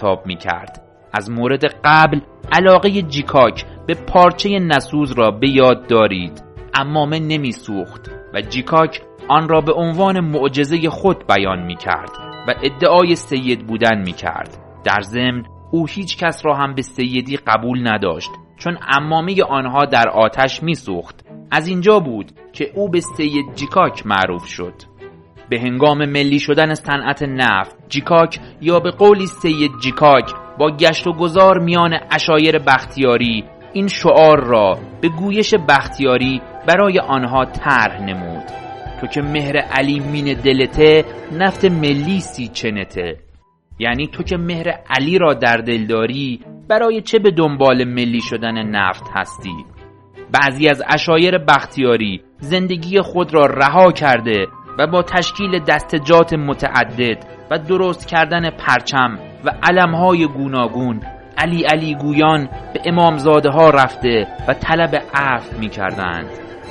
خطاب می‌کرد. از مورد قبل علاقه جیکاک به پارچه نسوز را به یاد دارید. عمامه نمی‌سوخت و جیکاک آن را به عنوان معجزه خود بیان می‌کرد و ادعای سید بودن می‌کرد. در ضمن او هیچ کس را هم به سیدی قبول نداشت، چون عمامه آنها در آتش می‌سوخت. از اینجا بود که او به سید جیکاک معروف شد. به هنگام ملی شدن صنعت نفت، جیکاک یا به قولی سید جیکاک با گشت و گذار میان عشایر بختیاری این شعار را به گویش بختیاری برای آنها طرح نمود: تو که مهر علی مین دلته، نفت ملی سی چنته. یعنی تو که مهر علی را در دل داری، برای چه به دنبال ملی شدن نفت هستی؟ بعضی از عشایر بختیاری زندگی خود را رها کرده و با تشکیل دستجات متعدد و درست کردن پرچم و علمهای گوناگون علی علی گویان به امامزاده ها رفته و طلب عفو می کردند.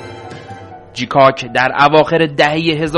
جیکاک در اواخر دهه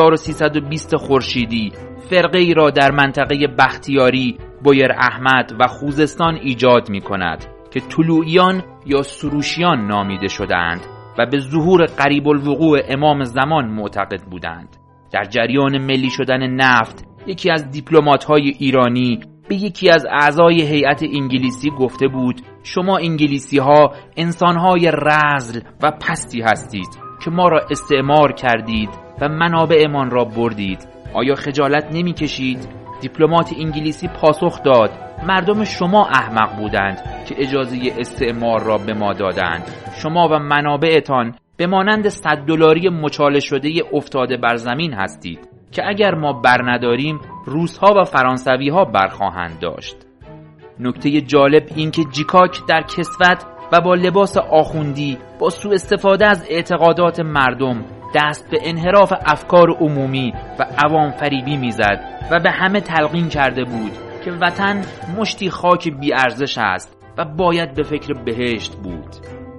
1320 خورشیدی فرقه‌ای را در منطقه بختیاری، بویر احمد و خوزستان ایجاد می کند که طلوعیان یا سروشیان نامیده شدند و به ظهور قریب الوقوع امام زمان معتقد بودند. در جریان ملی شدن نفت، یکی از دیپلمات‌های ایرانی به یکی از اعضای هیئت انگلیسی گفته بود: شما انگلیسی‌ها انسان‌های رذل و پستی هستید که ما را استعمار کردید و منابعمان را بردید. آیا خجالت نمی‌کشید؟ دیپلمات انگلیسی پاسخ داد: مردم شما احمق بودند که اجازه استعمار را به ما دادند. شما و منابعتان به مانند $100 مچاله شده افتاده بر زمین هستید که اگر ما برنداریم روس‌ها و فرانسوی‌ها برخواهند داشت. نکته جالب این که جیکاک در کسوت و با لباس آخوندی با سوء استفاده از اعتقادات مردم دست به انحراف افکار عمومی و عوام فریبی میزد و به همه تلقین کرده بود که وطن مشتی خاک بی ارزش است و باید به فکر بهشت بود.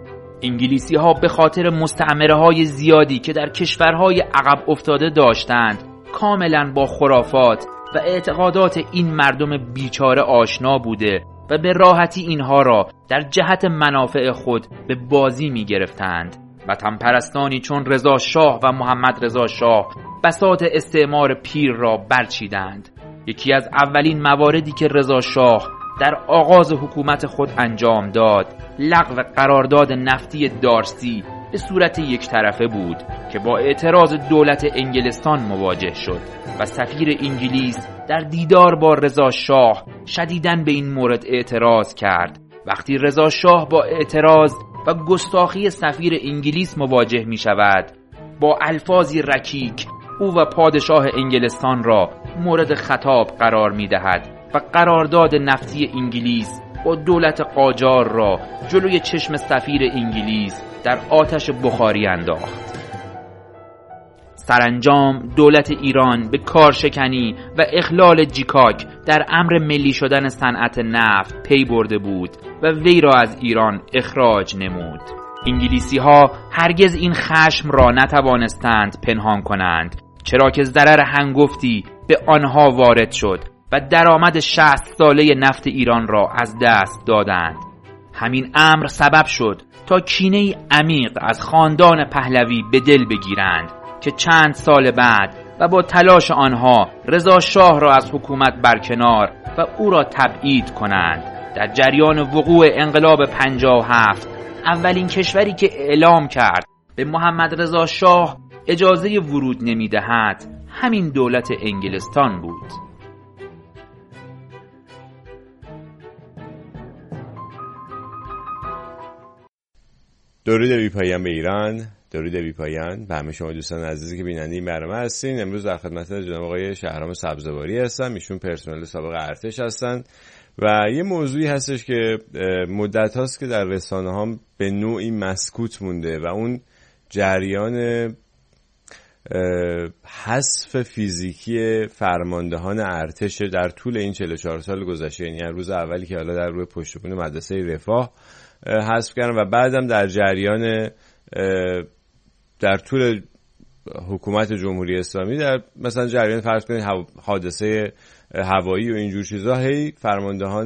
انگلیسی ها به خاطر مستعمره های زیادی که در کشورهای عقب افتاده داشتند کاملا با خرافات و اعتقادات این مردم بیچاره آشنا بوده و به راحتی اینها را در جهت منافع خود به بازی می گرفتند. وطن پرستانی چون رضا شاه و محمد رضا شاه بساط استعمار پیر را برچیدند. یکی از اولین مواردی که رضا شاه در آغاز حکومت خود انجام داد لغو قرارداد نفتی دارسی به صورت یک طرفه بود که با اعتراض دولت انگلستان مواجه شد و سفیر انگلیس در دیدار با رضا شاه شدیداً به این مورد اعتراض کرد. وقتی رضا شاه با اعتراض و گستاخی سفیر انگلیس مواجه می شود، با الفاظی رکیک او و پادشاه انگلستان را مورد خطاب قرار می دهد و قرارداد نفتی انگلیس با دولت قاجار را جلوی چشم سفیر انگلیس در آتش بخاری انداخت. سرانجام دولت ایران به کارشکنی و اخلال جیکاک در امر ملی شدن صنعت نفت پی برده بود و وی را از ایران اخراج نمود. انگلیسی ها هرگز این خشم را نتوانستند پنهان کنند، چرا که ضرر هنگفتی به آنها وارد شد و درآمد 60 ساله نفت ایران را از دست دادند. همین امر سبب شد تا کینه‌ای عمیق از خاندان پهلوی به دل بگیرند که چند سال بعد و با تلاش آنها رضا شاه را از حکومت برکنار و او را تبعید کنند. در جریان وقوع انقلاب 57 اولین کشوری که اعلام کرد به محمد رضا شاه اجازه ورود نمی‌دهد همین دولت انگلستان بود. درود بی پایان به ایران، درود بی پایان به همه شما دوستان عزیزی که بیننده این برنامه هستین. امروز در خدمت جناب آقای شهرام سبزواری هستم. ایشون پرسنل سابق ارتش هستن و یه موضوعی هستش که مدت هاست که در رسانه ها به نوعی مسکوت مونده و اون جریان حذف فیزیکی فرماندهان ارتش در طول این 44 سال گذشته، یعنی روز اولی که حالا در روی پشتبون مدرسه رفاه حذف کردن و بعدم در جریان در طول حکومت جمهوری اسلامی در مثلا جریان فرض کنید حادثه هوایی و اینجور چیزا هی فرماندهان